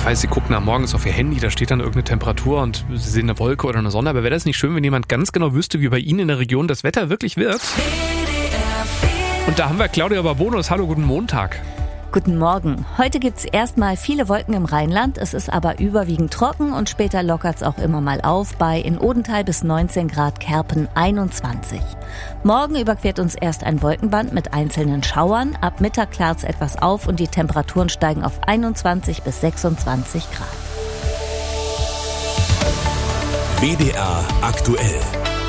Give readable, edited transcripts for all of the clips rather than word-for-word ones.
weiß, Sie gucken morgens auf Ihr Handy, da steht dann irgendeine Temperatur und Sie sehen eine Wolke oder eine Sonne. Aber wäre das nicht schön, wenn jemand ganz genau wüsste, wie bei Ihnen in der Region das Wetter wirklich wird? Und da haben wir Claudia Barbonus. Hallo, guten Montag. Guten Morgen. Heute gibt's erstmal viele Wolken im Rheinland. Es ist aber überwiegend trocken und später lockert's auch immer mal auf bei in Odenthal bis 19 Grad, Kerpen 21. Morgen überquert uns erst ein Wolkenband mit einzelnen Schauern. Ab Mittag klart's etwas auf und die Temperaturen steigen auf 21 bis 26 Grad. WDR aktuell.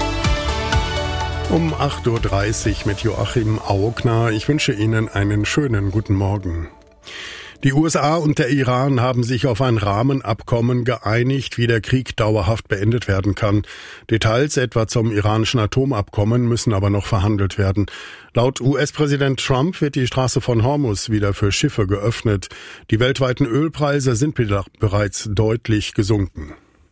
Um 8.30 Uhr mit Joachim Augner. Ich wünsche Ihnen einen schönen guten Morgen. Die USA und der Iran haben sich auf ein Rahmenabkommen geeinigt, wie der Krieg dauerhaft beendet werden kann. Details etwa zum iranischen Atomabkommen müssen aber noch verhandelt werden. Laut US-Präsident Trump wird die Straße von Hormuz wieder für Schiffe geöffnet. Die weltweiten Ölpreise sind bereits deutlich gesunken.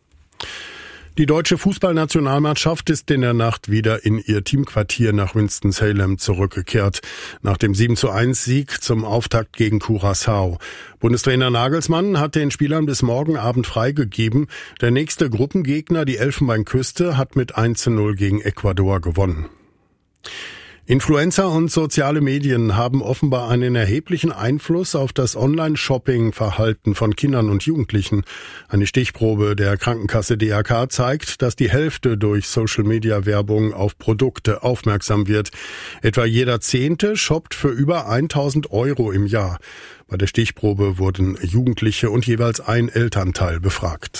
Die deutsche Fußballnationalmannschaft ist in der Nacht wieder in ihr Teamquartier nach Winston-Salem zurückgekehrt. Nach dem 7:1-Sieg zum Auftakt gegen Curaçao. Bundestrainer Nagelsmann hat den Spielern bis morgen Abend freigegeben. Der nächste Gruppengegner, die Elfenbeinküste, hat mit 1:0 gegen Ecuador gewonnen. Influencer und soziale Medien haben offenbar einen erheblichen Einfluss auf das Online-Shopping-Verhalten von Kindern und Jugendlichen. Eine Stichprobe der Krankenkasse DRK zeigt, dass die Hälfte durch Social-Media-Werbung auf Produkte aufmerksam wird. Etwa jeder 10. shoppt für über 1.000 € im Jahr. Bei der Stichprobe wurden Jugendliche und jeweils ein Elternteil befragt.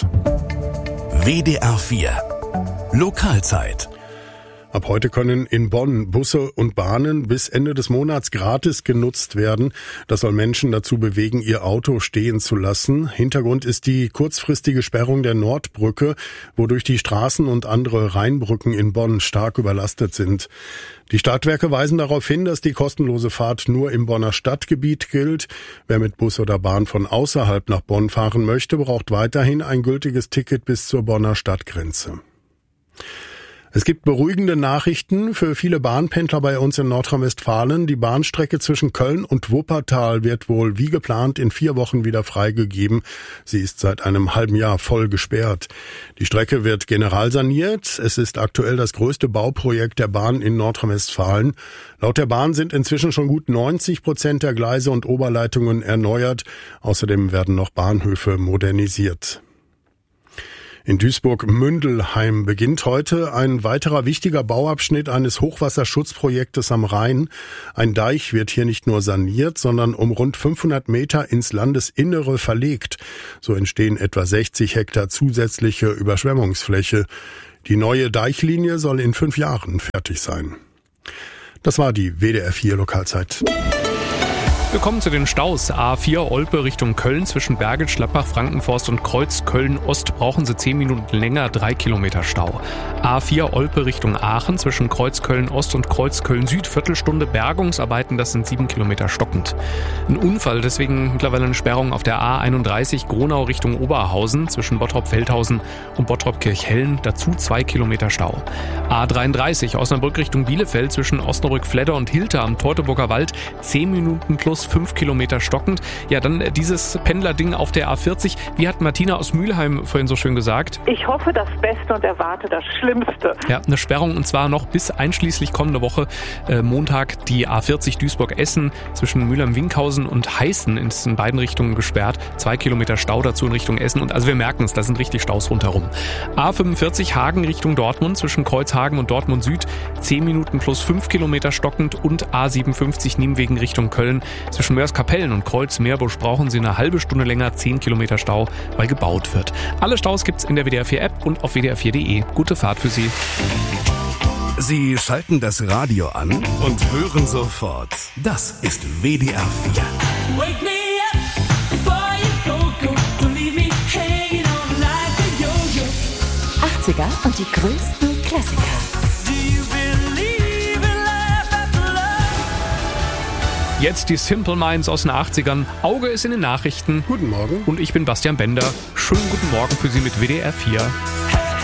WDR 4 Lokalzeit. Ab heute können in Bonn Busse und Bahnen bis Ende des Monats gratis genutzt werden. Das soll Menschen dazu bewegen, ihr Auto stehen zu lassen. Hintergrund ist die kurzfristige Sperrung der Nordbrücke, wodurch die Straßen und andere Rheinbrücken in Bonn stark überlastet sind. Die Stadtwerke weisen darauf hin, dass die kostenlose Fahrt nur im Bonner Stadtgebiet gilt. Wer mit Bus oder Bahn von außerhalb nach Bonn fahren möchte, braucht weiterhin ein gültiges Ticket bis zur Bonner Stadtgrenze. Es gibt beruhigende Nachrichten für viele Bahnpendler bei uns in Nordrhein-Westfalen. Die Bahnstrecke zwischen Köln und Wuppertal wird wohl wie geplant in 4 Wochen wieder freigegeben. Sie ist seit einem halben Jahr voll gesperrt. Die Strecke wird generalsaniert. Es ist aktuell das größte Bauprojekt der Bahn in Nordrhein-Westfalen. Laut der Bahn sind inzwischen schon gut 90% der Gleise und Oberleitungen erneuert. Außerdem werden noch Bahnhöfe modernisiert. In Duisburg-Mündelheim beginnt heute ein weiterer wichtiger Bauabschnitt eines Hochwasserschutzprojektes am Rhein. Ein Deich wird hier nicht nur saniert, sondern um rund 500 Meter ins Landesinnere verlegt. So entstehen etwa 60 Hektar zusätzliche Überschwemmungsfläche. Die neue Deichlinie soll in 5 Jahren fertig sein. Das war die WDR 4 Lokalzeit. Wir kommen zu den Staus. A4 Olpe Richtung Köln zwischen Bergitz, Schlappach, Frankenforst und Kreuz Köln-Ost brauchen Sie 10 Minuten länger, 3 Kilometer Stau. A4 Olpe Richtung Aachen zwischen Kreuz Köln-Ost und Kreuz Köln-Süd, Viertelstunde Bergungsarbeiten, das sind 7 Kilometer stockend. Ein Unfall, deswegen mittlerweile eine Sperrung auf der A31 Gronau Richtung Oberhausen zwischen Bottrop-Feldhausen und Bottrop-Kirchhellen, dazu 2 Kilometer Stau. A33 Osnabrück Richtung Bielefeld zwischen Osnabrück-Fledder und Hilter am Teutoburger Wald, 10 Minuten plus 5 Kilometer stockend. Ja, dann dieses Pendlerding auf der A40. Wie hat Martina aus Mülheim vorhin so schön gesagt? Ich hoffe das Beste und erwarte das Schlimmste. Ja, eine Sperrung und zwar noch bis einschließlich kommende Woche Montag die A40 Duisburg-Essen zwischen Mülheim-Winkhausen und Heißen ist in beiden Richtungen gesperrt. 2 Kilometer Stau dazu in Richtung Essen und also wir merken es, da sind richtig Staus rundherum. A45 Hagen Richtung Dortmund zwischen Kreuzhagen und Dortmund Süd 10 Minuten plus 5 Kilometer stockend und A57 Nienwegen Richtung Köln zwischen Mörs-Kapellen und Kreuz-Meerbusch brauchen Sie eine halbe Stunde länger, 10 Kilometer Stau, weil gebaut wird. Alle Staus gibt's in der WDR 4 App und auf wdr4.de. Gute Fahrt für Sie. Sie schalten das Radio an und hören sofort. Das ist WDR 4. Wake me up before you go, leave me hanging on like a yo-yo. 80er und die größten Klassiker. Jetzt die Simple Minds aus den 80ern. Auge ist in den Nachrichten. Guten Morgen. Und ich bin Bastian Bender. Schönen guten Morgen für Sie mit WDR 4.